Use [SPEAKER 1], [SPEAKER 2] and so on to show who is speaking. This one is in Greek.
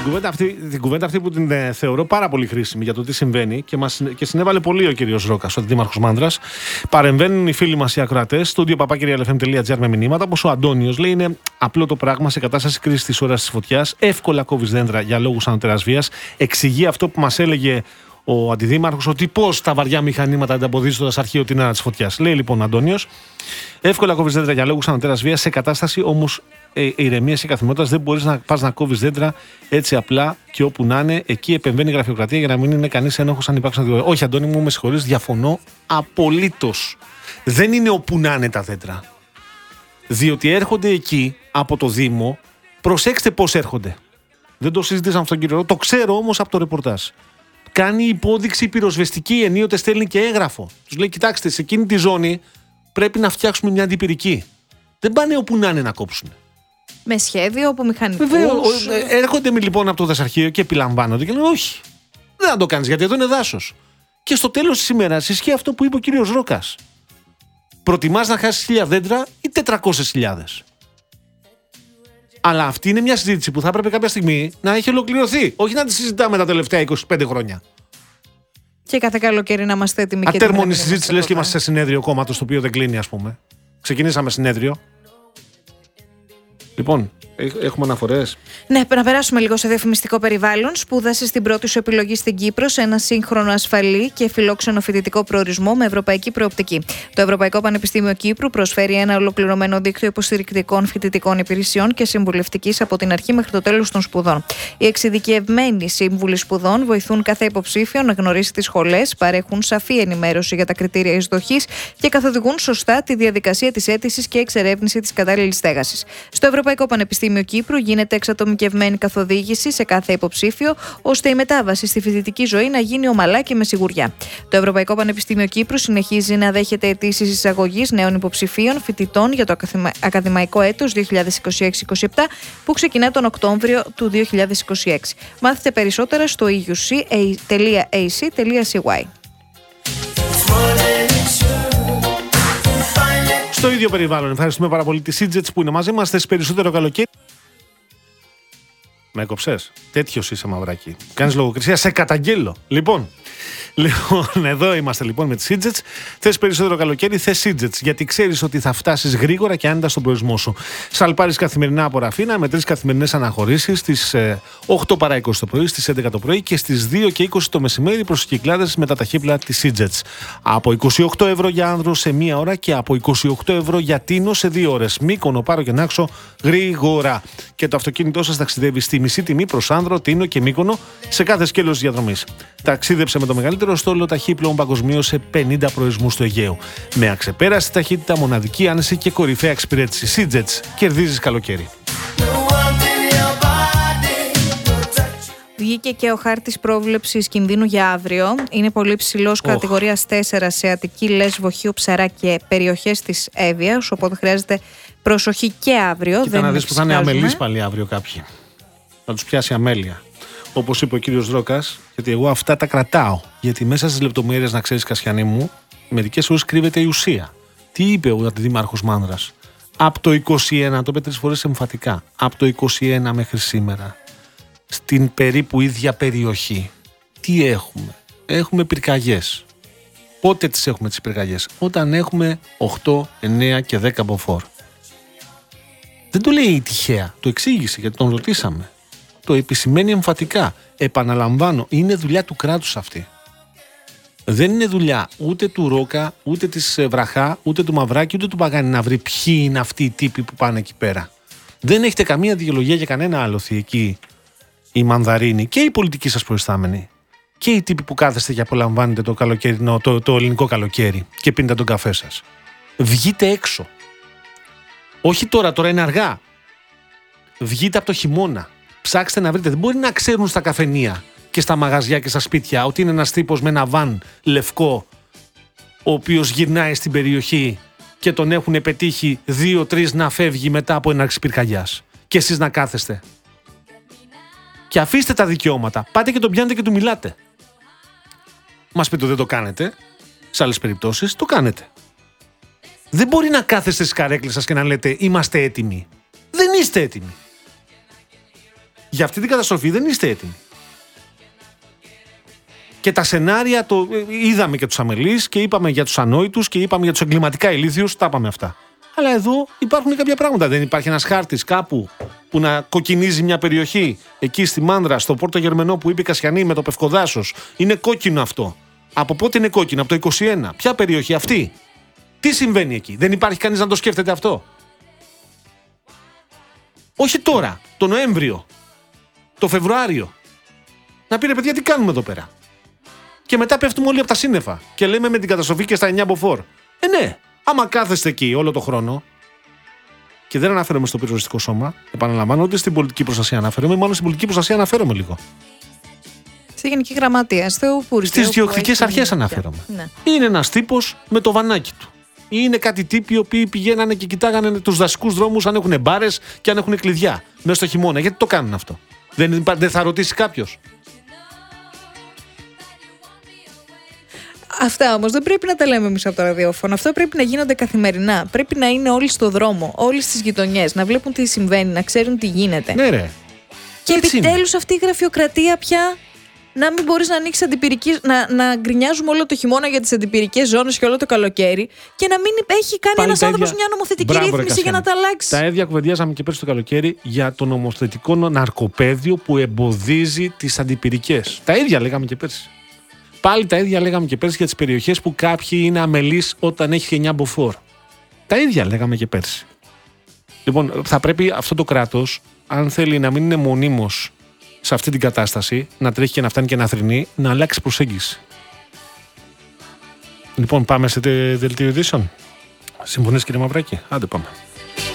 [SPEAKER 1] την κουβέντα αυτή που την θεωρώ πάρα πολύ χρήσιμη για το τι συμβαίνει και συνέβαλε πολύ ο κύριος Ρόκας, ο Δήμαρχος Μάνδρας. Παρεμβαίνουν οι φίλοι μας οι ακροατές, studio@papakirialfm.gr με μηνύματα. Όπως ο Αντώνιος λέει, είναι απλό το πράγμα σε κατάσταση κρίσης της ώρας της φωτιάς. Εύκολα κόβεις δέντρα για λόγους ανωτεράς βίας. Εξηγεί αυτό που μας έλεγε ο Αντιδήμαρχος, ότι πώς τα βαριά μηχανήματα ανταποδίζουν στο δασαρχείο την ώρα της φωτιάς. Λέει λοιπόν ο Αντώνιος, εύκολα κόβεις δέντρα για λόγους ανωτέρας βίας. Σε κατάσταση όμως ηρεμίας και καθημερινότητας δεν μπορείς να πας να κόβεις δέντρα έτσι απλά και όπου να είναι. Εκεί επεμβαίνει η γραφειοκρατία για να μην είναι κανείς ένοχος αν υπάρξουν αντιδρομές. Όχι, Αντώνη μου, με συγχωρείς, διαφωνώ απολύτως. Δεν είναι όπου να είναι τα δέντρα. Διότι έρχονται εκεί από το Δήμο, προσέξτε πώς έρχονται. Δεν το συζητήσαμε στον κύριο, το ξέρω όμως από το ρεπορτάζ. Κάνει υπόδειξη πυροσβεστική, ενίοτε στέλνει και έγγραφο. Τους λέει: κοιτάξτε, σε εκείνη τη ζώνη πρέπει να φτιάξουμε μια αντιπυρική. Δεν πάνε όπου να είναι να κόψουν. Με
[SPEAKER 2] σχέδιο, από μηχανικούς.
[SPEAKER 1] Βεβαίως. Έρχονται λοιπόν από το δασαρχείο και επιλαμβάνονται και λένε: όχι, δεν θα το κάνεις γιατί εδώ είναι δάσος. Και στο τέλος της ημέρας ισχύει αυτό που είπε ο κύριος Ρόκας. Προτιμάς να χάσεις 1.000 δέντρα ή 400.000. Αλλά αυτή είναι μια συζήτηση που θα έπρεπε κάποια στιγμή να έχει ολοκληρωθεί. Όχι να τη συζητάμε τα τελευταία 25 χρόνια.
[SPEAKER 2] Και κάθε καλοκαίρι να είμαστε έτοιμοι.
[SPEAKER 1] Ατέρμονη συζήτηση, λες και είμαστε σε συνέδριο κόμματος το οποίο δεν κλείνει, ας πούμε. Ξεκινήσαμε συνέδριο. Λοιπόν, έχουμε αναφορές.
[SPEAKER 2] Ναι, να περάσουμε λίγο σε διαφημιστικό περιβάλλον. Σπούδασε στην πρώτη σου επιλογή στην Κύπρο σε ένα σύγχρονο, ασφαλή και φιλόξενο φοιτητικό προορισμό με ευρωπαϊκή προοπτική. Το Ευρωπαϊκό Πανεπιστήμιο Κύπρου προσφέρει ένα ολοκληρωμένο δίκτυο υποστηρικτικών φοιτητικών υπηρεσιών και συμβουλευτικής από την αρχή μέχρι το τέλος των σπουδών. Οι εξειδικευμένοι σύμβουλοι σπουδών βοηθούν κάθε υποψήφιο να γνωρίσει τις σχολές, παρέχουν σαφή ενημέρωση για τα κριτήρια εισδοχής και καθοδηγούν σωστά τη διαδικασία της αίτησης και εξερεύνηση της κατάλληλης στέγασης. Στο Ευρωπαϊκό Πανεπιστήμιο Κύπρου γίνεται εξατομικευμένη καθοδήγηση σε κάθε υποψήφιο, ώστε η μετάβαση στη φοιτητική ζωή να γίνει ομαλά και με σιγουριά. Το Ευρωπαϊκό Πανεπιστήμιο Κύπρου συνεχίζει να δέχεται αιτήσεις εισαγωγής νέων υποψηφίων φοιτητών για το ακαδημαϊκό έτος 2026-27 που ξεκινά τον Οκτώβριο του 2026. Μάθετε περισσότερα στο euc.ac.cy.
[SPEAKER 1] Στο ίδιο περιβάλλον, ευχαριστούμε πάρα πολύ τη Sidgets που είναι μαζί μας. Θες περισσότερο καλοκαίρι? Με έκοψες. Τέτοιος είσαι, μαυράκι. Κάνεις λογοκρισία, σε καταγγέλλω. Λοιπόν, εδώ είμαστε λοιπόν με τις Sidgets. Θες περισσότερο καλοκαίρι, θες Sidgets. Γιατί ξέρεις ότι θα φτάσεις γρήγορα και άνετα στον προορισμό σου. Σαλπάρεις καθημερινά από Ραφίνα με 3 καθημερινές αναχωρήσεις στις 8 παρά 20 το πρωί, στις 11 το πρωί και στις 2 και 20 το μεσημέρι προς τις Κυκλάδες με τα ταχύπλα της Sidgets. Από 28 ευρώ για άνδρο σε 1 ώρα και από 28 ευρώ για τίνο σε 2 ώρες. Μύκονο, Πάρο και Νάξο γρήγορα. Και το αυτοκίνητό σας ταξιδεύει στη μισή τιμή προς Άνδρο, Τίνο και Μύκονο σε κάθε σκέλος διαδρομής. Ταξίδεψε με το μεγαλύτερο στόλο ταχύπλων παγκοσμίως σε 50 προορισμούς του Αιγαίου. Με αξεπέραστη ταχύτητα, μοναδική άνεση και κορυφαία εξυπηρέτηση. Sidgets, κερδίζεις καλοκαίρι.
[SPEAKER 2] Βγήκε και ο χάρτης πρόβλεψης κινδύνου για αύριο. Είναι πολύ ψηλός, κατηγορίας 4 σε Αττική, Λέσβο, Χίο, Ψαρά και περιοχές της Εύβοιας. Οπότε χρειάζεται προσοχή και αύριο.
[SPEAKER 1] Κοίτα να δεις που θα είναι αμελείς πάλι αύριο κάποιοι. Θα τους πιάσει αμέλεια. Όπως είπε ο κύριος Ρόκας, γιατί εγώ αυτά τα κρατάω. Γιατί μέσα στις λεπτομέρειες, να ξέρεις, Κασιανή μου, μερικές φορές κρύβεται η ουσία. Τι είπε ο Αντιδήμαρχος Μάνδρας? Από το 21, το είπε 3 φορές εμφατικά, από το 21 μέχρι σήμερα, στην περίπου ίδια περιοχή, τι έχουμε? Έχουμε πυρκαγιές. Πότε τις έχουμε τις πυρκαγιές? Όταν έχουμε 8, 9 και 10 μποφόρ. Δεν το λέει τυχαία, το εξήγησε γιατί τον ρωτήσαμε. Το επισημαίνει εμφατικά. Επαναλαμβάνω, είναι δουλειά του κράτους αυτή. Δεν είναι δουλειά ούτε του Ρόκα, ούτε της Βραχά, ούτε του Μαυράκη, ούτε του Παγάνη να βρει ποιοι είναι αυτοί οι τύποι που πάνε εκεί πέρα. Δεν έχετε καμία δικαιολογία για κανένα άλοθη εκεί οι μανδαρίνοι και οι πολιτικοί σας προϊστάμενοι. Και οι τύποι που κάθεστε και απολαμβάνετε το καλοκαιρινό, το ελληνικό καλοκαίρι και πίνετε τον καφέ σας. Βγείτε έξω. Όχι τώρα είναι αργά. Βγείτε από το χειμώνα. Ψάξτε να βρείτε. Δεν μπορεί να ξέρουν στα καφενεία και στα μαγαζιά και στα σπίτια ότι είναι ένας τύπος με ένα βαν λευκό, ο οποίος γυρνάει στην περιοχή και τον έχουν πετύχει 2-3 να φεύγει μετά από έναρξη πυρκαγιάς. Και εσείς να κάθεστε. Και αφήστε τα δικαιώματα. Πάτε και τον πιάνετε και του μιλάτε. Μας πείτε δεν το κάνετε. Σε άλλες περιπτώσεις το κάνετε. Δεν μπορεί να κάθεστε στις καρέκλες σας και να λέτε είμαστε έτοιμοι. Δεν είστε έτοιμοι. Για αυτή την καταστροφή δεν είστε έτοιμοι. Και τα σενάρια είδαμε και τους αμελείς και είπαμε για τους ανόητους και είπαμε για τους εγκληματικά ηλίθιους, τα είπαμε αυτά. Αλλά εδώ υπάρχουν κάποια πράγματα. Δεν υπάρχει ένας χάρτης κάπου που να κοκκινίζει μια περιοχή. Εκεί στη Μάνδρα, στο Πόρτο Γερμενό που είπε η Κασιανή με το Πευκοδάσος. Είναι κόκκινο αυτό. Από πότε είναι κόκκινο? Από το 21. Ποια περιοχή αυτή? Τι συμβαίνει εκεί? Δεν υπάρχει κανείς να το σκέφτεται αυτό? Όχι τώρα, το Νοέμβριο, το Φεβρουάριο. Να πει ρε παιδιά, τι κάνουμε εδώ πέρα? Και μετά πέφτουμε όλοι από τα σύννεφα και λέμε με την καταστροφή και στα 9 μποφόρ. Ναι, άμα κάθεστε εκεί όλο το χρόνο. Και δεν αναφέρομαι στο πυροσβεστικό σώμα, επαναλαμβάνω, ούτε στην πολιτική προστασία αναφέρομαι, μάλλον στην πολιτική προστασία αναφέρομαι λίγο.
[SPEAKER 2] Στη Γενική Γραμματεία, στο Υπουργείο.
[SPEAKER 1] Στις διοκτικές αρχές αναφέρομαι. Ναι. Είναι ένας τύπος με το βανάκι του. Είναι κάτι τύποι οι οποίοι πηγαίνανε και κοιτάγανε τους δασικούς δρόμους αν έχουν μπάρες και αν έχουν κλειδιά μέσα στο χειμώνα. Γιατί το κάνουν αυτό? Δεν θα ρωτήσει κάποιος?
[SPEAKER 2] Αυτά όμως δεν πρέπει να τα λέμε εμείς από το ραδιόφωνο. Αυτά πρέπει να γίνονται καθημερινά. Πρέπει να είναι όλοι στο δρόμο, όλοι στις γειτονιές, να βλέπουν τι συμβαίνει, να ξέρουν τι γίνεται.
[SPEAKER 1] Ναι, ρε.
[SPEAKER 2] Και επιτέλους αυτή η γραφειοκρατία πια να μην μπορείς να ανοίξεις αντιπυρική, να γκρινιάζουμε όλο το χειμώνα για τις αντιπυρικές ζώνες και όλο το καλοκαίρι και να μην έχει κάνει ένας άνθρωπος μια νομοθετική ρύθμιση για να τα αλλάξει.
[SPEAKER 1] Τα ίδια κουβεντιάζαμε και πέρσι το καλοκαίρι για το νομοθετικό ναρκοπαίδιο που εμποδίζει τις αντιπυρικές. Τα ίδια λέγαμε και πέρσι. Πάλι τα ίδια λέγαμε και πέρσι για τις περιοχές που κάποιοι είναι αμελείς όταν έχει 9 μποφόρ. Τα ίδια λέγαμε και πέρσι. Λοιπόν, θα πρέπει αυτό το κράτος, αν θέλει να μην είναι μονίμως σε αυτή την κατάσταση, να τρέχει και να φτάνει και να θρηνεί, να αλλάξει προσέγγιση. Λοιπόν, πάμε σε δελτίο ειδήσεων. Συμφωνείς, κύριε Μαυράκη? Άντε πάμε.